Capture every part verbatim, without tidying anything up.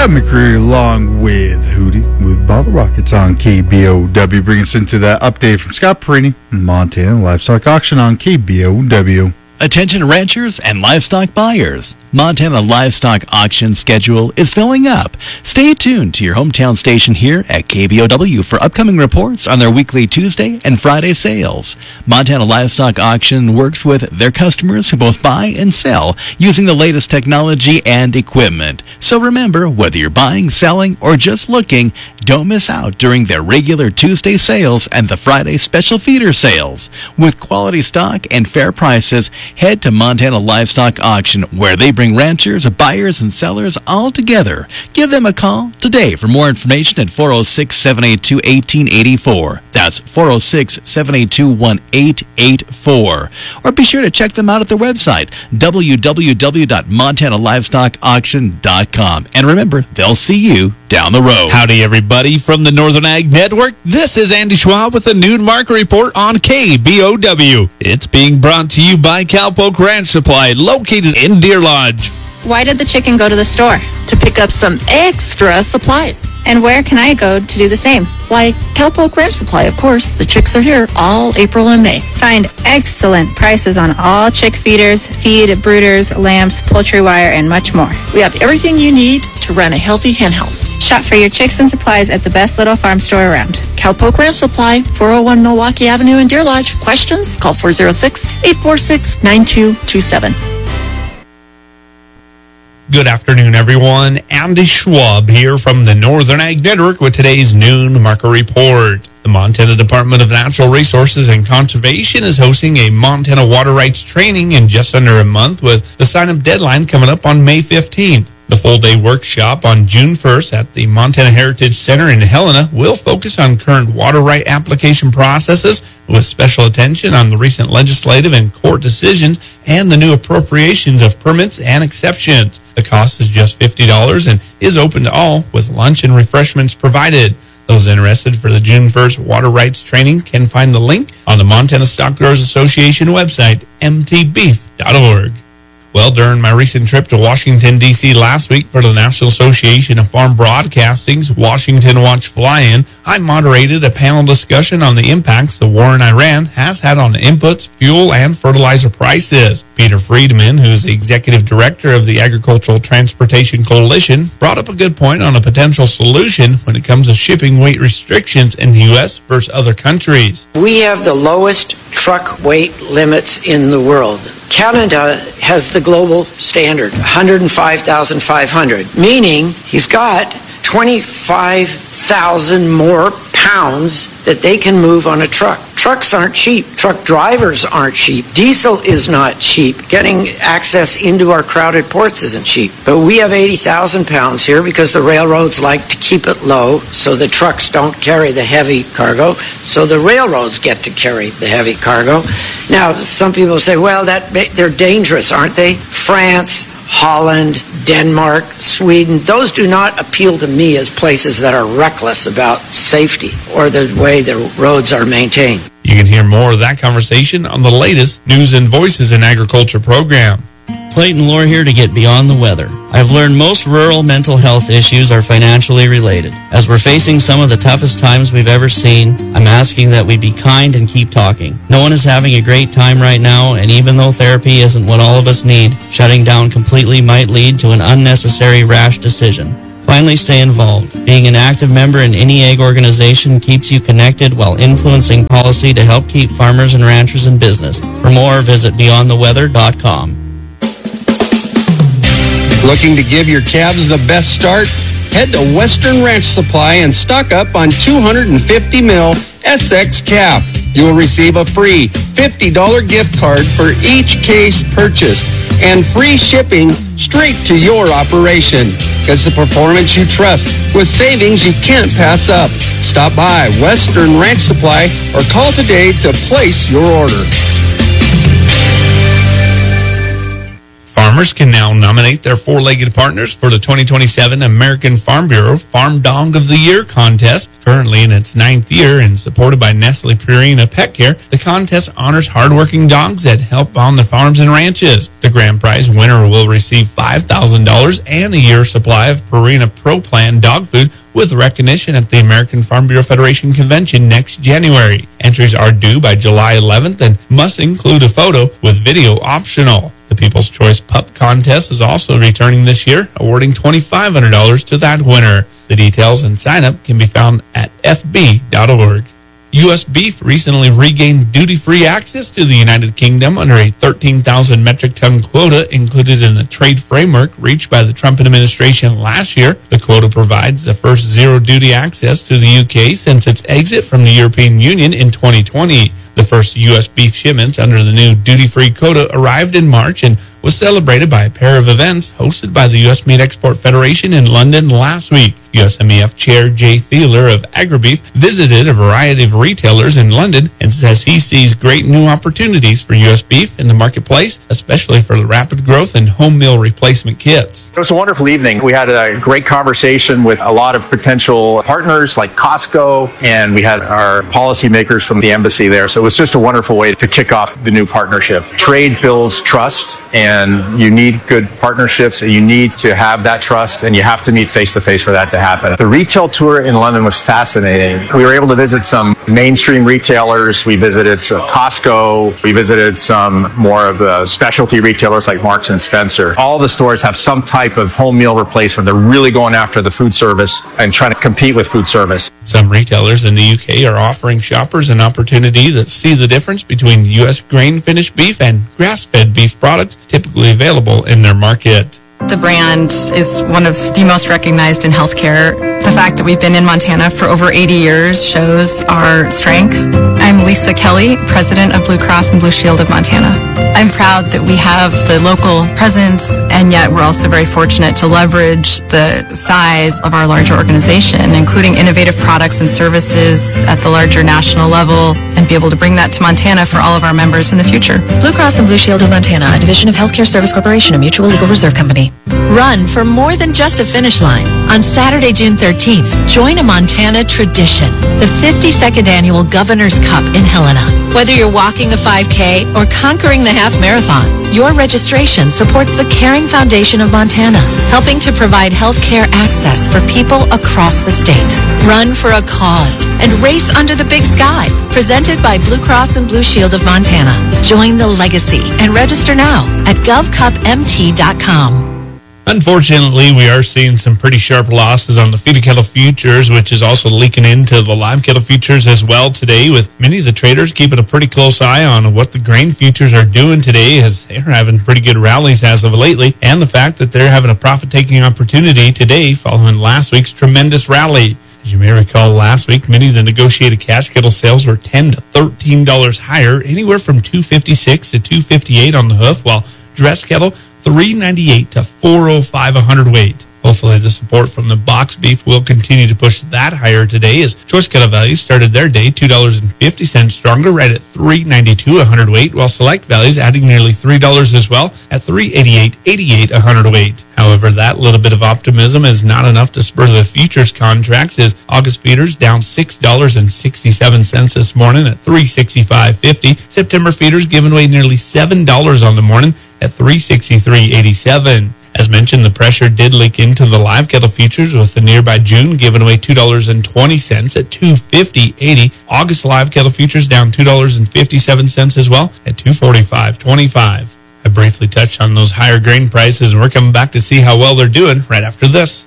Scott McCreary along with Hootie with Bottle Rockets on K B O W. Bring us into that update from Scott Perini, Montana Livestock Auction on K B O W. Attention ranchers and livestock buyers. Montana Livestock Auction schedule is filling up. Stay tuned to your hometown station here at K B O W for upcoming reports on their weekly Tuesday and Friday sales. Montana Livestock Auction works with their customers who both buy and sell using the latest technology and equipment. So remember, whether you're buying, selling, or just looking, don't miss out during their regular Tuesday sales and the Friday special feeder sales. With quality stock and fair prices, head to Montana Livestock Auction, where they bring ranchers, buyers, and sellers all together. Give them a call today for more information at four oh six, seven eight two, one eight eight four. That's four oh six, seven eight two, one eight eight four. Or be sure to check them out at their website, w w w dot montana livestock auction dot com. And remember, they'll see you down the road. Howdy, everybody, from the Northern Ag Network. This is Andy Schwab with a noon market report on K B O W. It's being brought to you by Cowpoke Ranch Supply, located in Deer Lodge. Why did the chicken go to the store? To pick up some extra supplies. And where can I go to do the same? Why, Cowpoke Ranch Supply, of course. The chicks are here all April and May. Find excellent prices on all chick feeders, feed, brooders, lamps, poultry wire, and much more. We have everything you need to run a healthy hen house. Shop for your chicks and supplies at the best little farm store around. Cowpoke Ranch Supply, four oh one Milwaukee Avenue in Deer Lodge. Questions? Call four oh six, eight four six, nine two two seven. Good afternoon, everyone. Andy Schwab here from the Northern Ag Network with today's noon market report. The Montana Department of Natural Resources and Conservation is hosting a Montana water rights training in just under a month, with the sign-up deadline coming up on May fifteenth. The full-day workshop on June first at the Montana Heritage Center in Helena will focus on current water right application processes, with special attention on the recent legislative and court decisions and the new appropriations of permits and exceptions. The cost is just fifty dollars and is open to all, with lunch and refreshments provided. Those interested for the June first water rights training can find the link on the Montana Stock Growers Association website, m t beef dot org. Well, during my recent trip to Washington, D C last week for the National Association of Farm Broadcasting's Washington Watch Fly-In, I moderated a panel discussion on the impacts the war in Iran has had on inputs, fuel, and fertilizer prices. Peter Friedman, who's the executive director of the Agricultural Transportation Coalition, brought up a good point on a potential solution when it comes to shipping weight restrictions in the U S versus other countries. We have the lowest truck weight limits in the world. Canada has the global standard, one hundred five thousand five hundred, meaning he's got twenty-five thousand more pounds that they can move on a truck. Trucks aren't cheap. Truck drivers aren't cheap. Diesel is not cheap. Getting access into our crowded ports isn't cheap. But we have eighty thousand pounds here because the railroads like to keep it low so the trucks don't carry the heavy cargo, so the railroads get to carry the heavy cargo. Now, some people say, well, that they're dangerous, aren't they? France, Holland, Denmark, Sweden, those do not appeal to me as places that are reckless about safety or the way the roads are maintained. You can hear more of that conversation on the latest News and Voices in Agriculture program. Clayton Lohr here to get beyond the weather. I've learned most rural mental health issues are financially related. As we're facing some of the toughest times we've ever seen, I'm asking that we be kind and keep talking. No one is having a great time right now, and even though therapy isn't what all of us need, shutting down completely might lead to an unnecessary rash decision. Finally, stay involved. Being an active member in any ag organization keeps you connected while influencing policy to help keep farmers and ranchers in business. For more, visit beyond the weather dot com. Looking to give your calves the best start? Head to Western Ranch Supply and stock up on two hundred fifty mil S X calf. You will receive a free fifty dollars gift card for each case purchased and free shipping straight to your operation. It's the performance you trust with savings you can't pass up. Stop by Western Ranch Supply or call today to place your order. Farmers can now nominate their four-legged partners for the twenty twenty-seven American Farm Bureau Farm Dog of the Year contest. Currently in its ninth year and supported by Nestle Purina Pet Care, the contest honors hardworking dogs that help on their farms and ranches. The grand prize winner will receive five thousand dollars and a year's supply of Purina Pro Plan dog food with recognition at the American Farm Bureau Federation Convention next January. Entries are due by July eleventh and must include a photo with video optional. The People's Choice Pup Contest is also returning this year, awarding twenty-five hundred dollars to that winner. The details and sign-up can be found at f b dot org. U S Beef recently regained duty-free access to the United Kingdom under a thirteen thousand metric ton quota included in the trade framework reached by the Trump administration last year. The quota provides the first zero-duty access to the U K since its exit from the European Union in twenty twenty. The first U S beef shipments under the new duty-free quota arrived in March and was celebrated by a pair of events hosted by the U S Meat Export Federation in London last week. U S M E F Chair Jay Thieler of AgriBeef visited a variety of retailers in London and says he sees great new opportunities for U S beef in the marketplace, especially for the rapid growth in home meal replacement kits. It was a wonderful evening. We had a great conversation with a lot of potential partners like Costco, and we had our policymakers from the embassy there. So it was just a wonderful way to kick off the new partnership. Trade builds trust, and you need good partnerships, and you need to have that trust, and you have to meet face-to-face for that to happen. The retail tour in London was fascinating. We were able to visit some mainstream retailers. We visited some Costco. We visited some more of the specialty retailers like Marks and Spencer. All the stores have some type of home meal replacement. They're really going after the food service and trying to compete with food service. Some retailers in the U K are offering shoppers an opportunity to see the difference between U S grain-finished beef and grass-fed beef products typically available in their market. The brand is one of the most recognized in healthcare. The fact that we've been in Montana for over eighty years shows our strength. I'm Lisa Kelly, president of Blue Cross and Blue Shield of Montana. I'm proud that we have the local presence, and yet we're also very fortunate to leverage the size of our larger organization, including innovative products and services at the larger national level, and be able to bring that to Montana for all of our members in the future. Blue Cross and Blue Shield of Montana, a division of Healthcare Service Corporation, a mutual legal reserve company. Run for more than just a finish line. On Saturday, June thirteenth, join a Montana tradition, the fifty-second Annual Governor's Cup in Helena. Whether you're walking the five K or conquering the half marathon, your registration supports the Caring Foundation of Montana, helping to provide health care access for people across the state. Run for a cause and race under the big sky. Presented by Blue Cross and Blue Shield of Montana. Join the legacy and register now at gov cup m t dot com. Unfortunately, we are seeing some pretty sharp losses on the feeder cattle futures, which is also leaking into the live cattle futures as well today, with many of the traders keeping a pretty close eye on what the grain futures are doing today, as they're having pretty good rallies as of lately, and the fact that they're having a profit-taking opportunity today following last week's tremendous rally. As you may recall, last week, many of the negotiated cash cattle sales were ten to thirteen dollars higher, anywhere from two fifty-six to two fifty-eight on the hoof, while dressed cattle three ninety-eight to four oh five a hundredweight. Hopefully the support from the box beef will continue to push that higher today, as choice cattle values started their day two dollars and fifty cents stronger, right at three ninety-two a hundredweight, while select values adding nearly three dollars as well at three eighty-eight eighty-eight a hundredweight. However, that little bit of optimism is not enough to spur the futures contracts, as August feeders down six dollars and sixty-seven cents this morning at three sixty-five fifty. September feeders giving away nearly seven dollars on the morning at three sixty-three eighty-seven. As mentioned, the pressure did leak into the live cattle futures, with the nearby June giving away two dollars and twenty cents at two fifty eighty. August live cattle futures down two dollars and fifty-seven cents as well at two forty-five twenty-five. I briefly touched on those higher grain prices, and we're coming back to see how well they're doing right after this.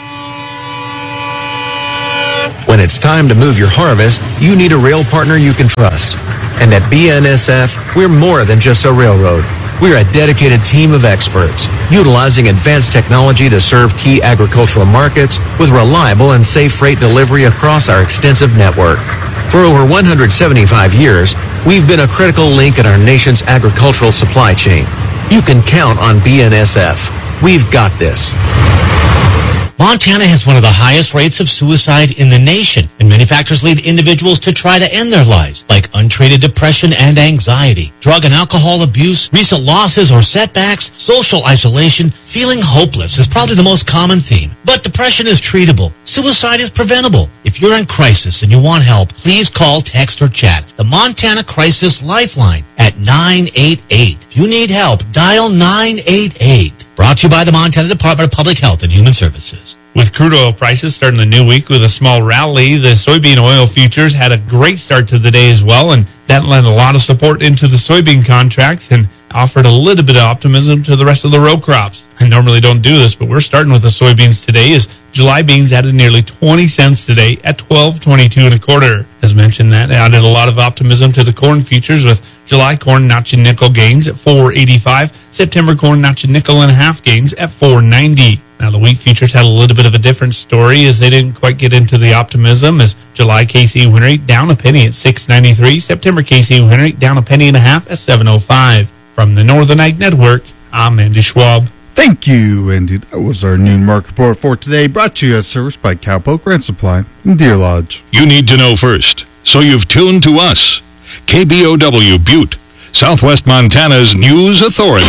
When it's time to move your harvest, you need a rail partner you can trust. And at B N S F, we're more than just a railroad. We're a dedicated team of experts, utilizing advanced technology to serve key agricultural markets with reliable and safe freight delivery across our extensive network. For over one hundred seventy-five years, we've been a critical link in our nation's agricultural supply chain. You can count on B N S F. We've got this. Montana has one of the highest rates of suicide in the nation, and many factors lead individuals to try to end their lives, like untreated depression and anxiety, drug and alcohol abuse, recent losses or setbacks, social isolation. Feeling hopeless is probably the most common theme, but depression is treatable. Suicide is preventable. If you're in crisis and you want help, please call, text, or chat the Montana Crisis Lifeline at nine eight eight. If you need help, dial nine eight eight. Brought to you by the Montana Department of Public Health and Human Services. With crude oil prices starting the new week with a small rally, the soybean oil futures had a great start to the day as well, and that lent a lot of support into the soybean contracts and offered a little bit of optimism to the rest of the row crops. I normally don't do this, but we're starting with the soybeans today as July beans added nearly twenty cents today at twelve twenty-two and a quarter. As mentioned, that added a lot of optimism to the corn futures with July corn notching nickel gains at four eighty-five, September corn notching nickel and a half gains at four ninety. Now, the wheat futures had a little bit of a different story as they didn't quite get into the optimism as July K C win rate down a penny at six ninety-three, September K C win rate down a penny and a half at seven oh five. From the Northern Ag Network, I'm Andy Schwab. Thank you, Andy. That was our noon market report for today, brought to you as service by Cowpoke Rent Supply in Deer Lodge. You need to know first, so you've tuned to us. K B O W Butte, Southwest Montana's news authority.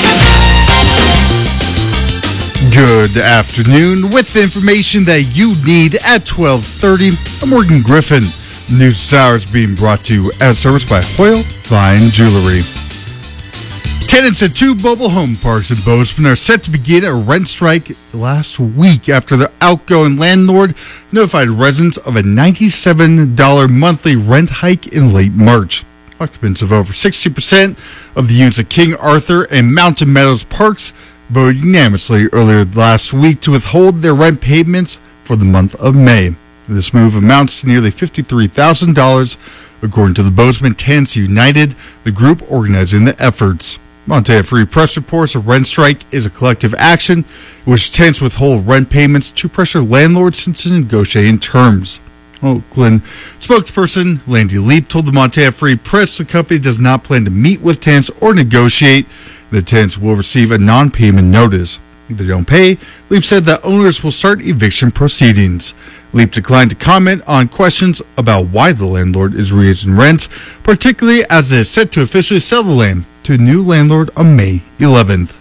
Good afternoon. With the information that you need at twelve thirty, I'm Morgan Griffin. News Hour is being brought to you as service by Hoyle Fine Jewelry. Tenants at two mobile home parks in Bozeman are set to begin a rent strike last week after their outgoing landlord notified residents of a ninety-seven dollars monthly rent hike in late March. Occupants of over sixty percent of the units at King Arthur and Mountain Meadows parks voted unanimously earlier last week to withhold their rent payments for the month of May. This move amounts to nearly fifty-three thousand dollars, according to the Bozeman Tenants United, the group organizing the efforts. Montana Free Press reports a rent strike is a collective action in which tenants withhold rent payments to pressure landlords into negotiating terms. Oakland spokesperson Landy Leap told the Montana Free Press the company does not plan to meet with tenants or negotiate. The tenants will receive a non-payment notice. If they don't pay, Leap said that owners will start eviction proceedings. Leap declined to comment on questions about why the landlord is raising rents, particularly as it is set to officially sell the land to a new landlord on May eleventh.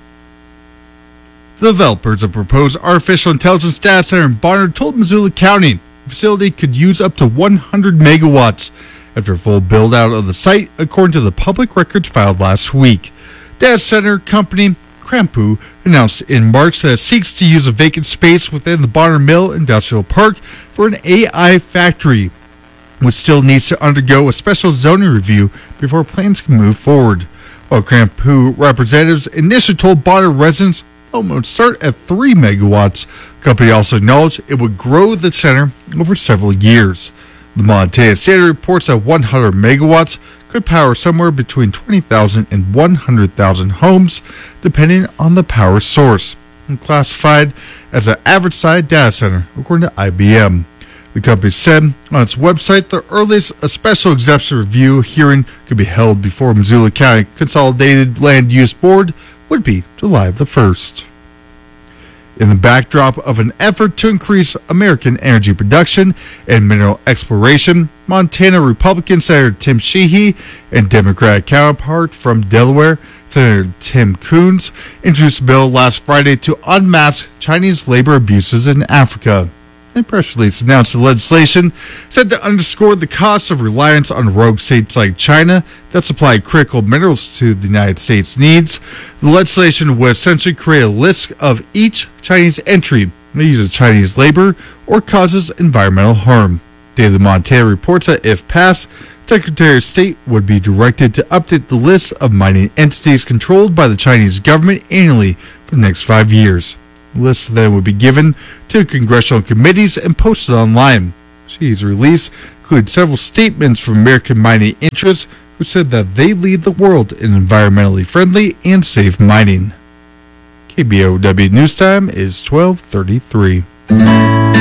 The developers of proposed artificial intelligence data center in Bonner told Missoula County the facility could use up to one hundred megawatts after a full build-out of the site, according to the public records filed last week. Data center company Crampu announced in March that it seeks to use a vacant space within the Bonner Mill Industrial Park for an A I factory, which still needs to undergo a special zoning review before plans can move forward. While Crampu representatives initially told Bonner residents it would start at three megawatts, the company also acknowledged it would grow the center over several years. The Montana Standard reports that one hundred megawatts could power somewhere between twenty thousand and one hundred thousand homes, depending on the power source, and classified as an average-sized data center, according to I B M. The company said on its website the earliest a special exemption review hearing could be held before Missoula County Consolidated Land Use Board would be July the first. In the backdrop of an effort to increase American energy production and mineral exploration, Montana Republican Senator Tim Sheehy and Democratic counterpart from Delaware, Senator Tim Coons, introduced a bill last Friday to unmask Chinese labor abuses in Africa. A press release announced the legislation said to underscore the cost of reliance on rogue states like China that supply critical minerals to the United States needs. The legislation would essentially create a list of each Chinese entry that uses Chinese labor or causes environmental harm. Daily Montana reports that if passed, Secretary of State would be directed to update the list of mining entities controlled by the Chinese government annually for the next five years. Lists then would be given to congressional committees and posted online. Shee's release includes several statements from American mining interests who said that they lead the world in environmentally friendly and safe mining. K B O W News Time is twelve thirty-three.